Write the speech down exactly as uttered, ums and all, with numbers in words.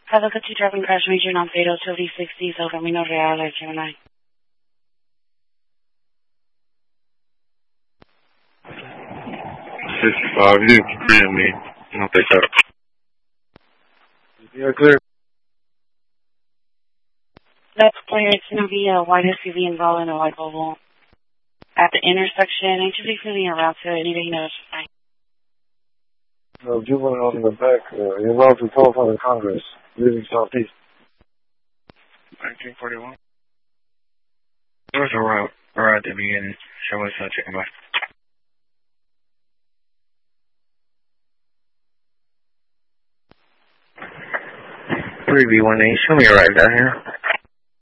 Hello, City Driving Crash Major non-fatal two D sixty, El Camino Real, at Gemini. sixty-five, you didn't command me. I don't think that. You're clear. That's clear. It's going to be a white S U V involved in a white Volvo. At the intersection, H V moving around to anything that's fine. No, juvenile in the back. Uh, you're about to call for the Congress, leaving southeast. nineteen forty-one. Where's the route? We're at the beginning. Show us how to check them out. three B one eight, show me a ride down here.